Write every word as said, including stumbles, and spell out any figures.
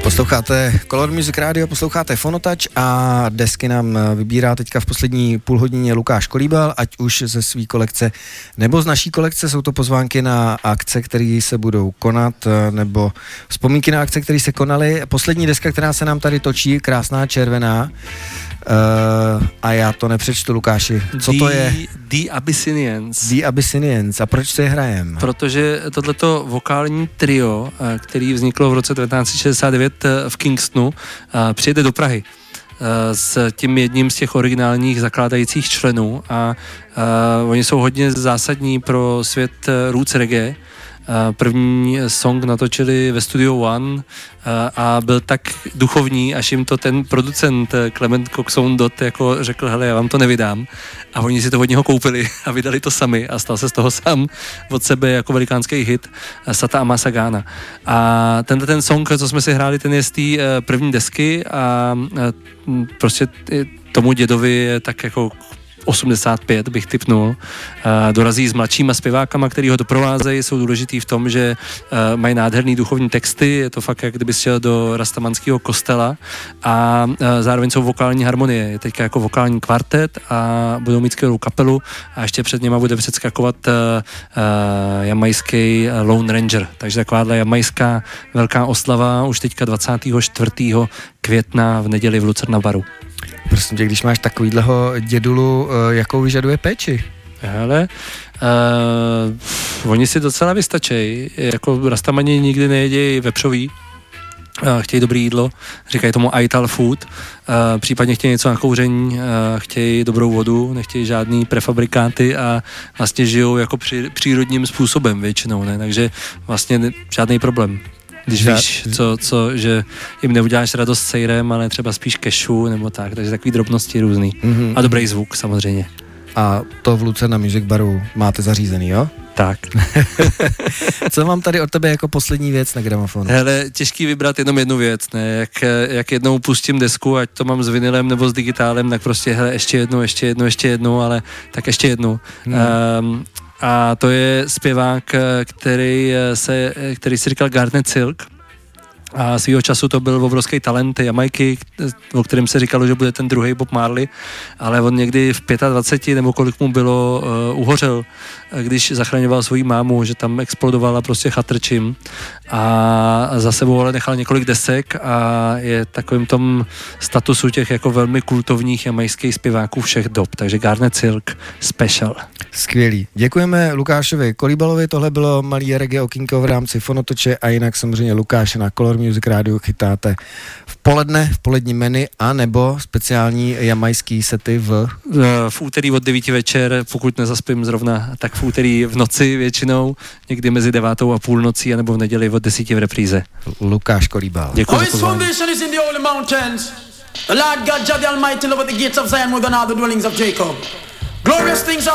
Posloucháte Color Music Radio, posloucháte Fonotouch a desky nám vybírá teďka v poslední půlhodině Lukáš Kolíbal, ať už ze své kolekce nebo z naší kolekce. Jsou to pozvánky na akce, které se budou konat, nebo vzpomínky na akce, které se konaly. Poslední deska, která se nám tady točí, krásná červená. Uh, a já to nepřečtu, Lukáši. Co The, to je? The Abyssinians. The Abyssinians. A proč si je hrajem? Protože tohleto vokální trio, který vzniklo v roce devatenáct set šedesát devět v Kingstonu, přijede do Prahy s tím jedním z těch originálních zakládajících členů a, a oni jsou hodně zásadní pro svět roots reggae. První song natočili ve Studio One a byl tak duchovní, až jim to ten producent Clement Coxon Dot jako řekl, hele, já vám to nevydám. A oni si to od něho koupili a vydali to sami a stal se z toho sám od sebe jako velikánský hit Sata Amasagana. A tenhle ten song, co jsme si hráli, ten je z té první desky a prostě tomu dědovi je tak jako osmdesát pět bych tipnul. Dorazí s mladšíma zpěvákama, který ho doprovázejí, jsou důležitý v tom, že mají nádherný duchovní texty, je to fakt, jak kdyby šel do rastamanského kostela a zároveň jsou vokální harmonie. Je teďka jako vokální kvartet a budou mít skvělou kapelu a ještě před něma bude předskakovat jamajský Lone Ranger. Takže takováhle jamajská velká oslava už teďka dvacátého čtvrtého května v neděli v Lucerna baru. Prosím tě, když máš takovýhleho dědulu, jakou vyžaduje péči? Hele, uh, oni si docela vystačí, jako rastamani nikdy nejedějí vepřový, uh, chtějí dobré jídlo, říkají tomu Aital food, uh, případně chtějí něco na kouření, uh, chtějí dobrou vodu, nechtějí žádný prefabrikáty a vlastně žijou jako při, přírodním způsobem většinou, ne? Takže vlastně ne, žádný problém. Když Žád. víš, co, co, že jim neuděláš radost sejrem, ale třeba spíš kešu nebo tak, takže takový drobnosti různý. Mm-hmm. A dobrý zvuk samozřejmě. A to v Lucerna Music Baru máte zařízený, jo? Tak. Co mám tady od tebe jako poslední věc na gramofonu? Hele, těžký vybrat jenom jednu věc, ne? Jak, jak jednou pustím desku, ať to mám s vinylem nebo s digitálem, tak prostě hele, ještě jednou, ještě jednou, ještě jednou, ale tak ještě jednou. Hmm. Um, A to je zpěvák, který, se, který si říkal Garnet Silk. A svýho času to byl obrovský talent Jamajky, o kterém se říkalo, že bude ten druhý Bob Marley, ale on někdy v dvaceti pěti nebo kolik mu bylo, uh, uhořel, když zachraňoval svoji mámu, že tam explodovala prostě chatrčím a za sebou ale nechal několik desek a je takovým tom statusu těch jako velmi kultovních jamajských zpěváků všech dob, takže Garnet Silk Special. Skvělý. Děkujeme Lukášovi Kolíbalovi, tohle bylo malý reggae okinko v rámci Fonotouche a jinak samozřejmě Lukáše na Color Music Radio chytáte v poledne, v polední menu a nebo speciální jamajský sety v... V úterý od devíti večer, pokud nezaspím zrovna, tak v úterý v noci většinou, někdy mezi devátou a půlnocí, anebo v neděli od desíti v repríze. Lukáš Kolíbal. Děkuji za pozvání. The Lord God, Jah the Almighty, love at the gates of Zion, more than all the dwellings of Jacob. Glorious things are